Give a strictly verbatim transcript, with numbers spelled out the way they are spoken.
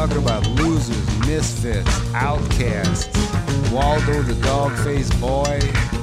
talking about losers, misfits, outcasts, Waldo the dog-faced boy,